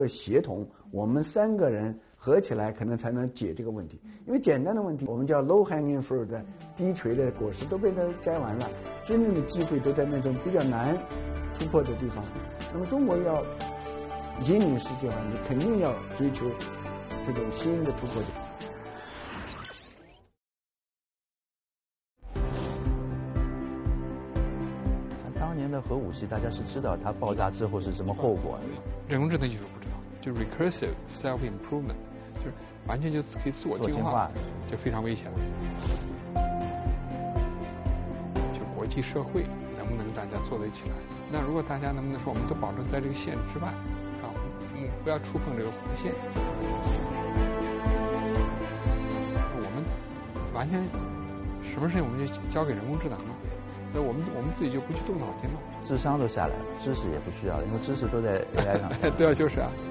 协同，我们3个人合起来可能才能解这个问题。因为简单的问题，我们叫 low hanging fruit 的低垂的果实都被它摘完了，真正的机会都在那种比较难突破的地方。那么中国要引领世界化，你肯定要追求这种新的突破点。 当年的核武器，大家是知道它爆炸之后是什么后果的。 人工智能技术不知道，就是 recursive self improvement， 就是完全就可以自我进化，就非常危险了。就国际社会能不能大家做得起来？那如果大家能不能说，我们都保证在这个线之外，啊，我们不要触碰这个红线，我们完全什么事情我们就交给人工智能了。那我们自己就不去动脑筋了， 智商都下来了，知识也不需要了，因为知识都在 AI 上。 对啊，就是啊。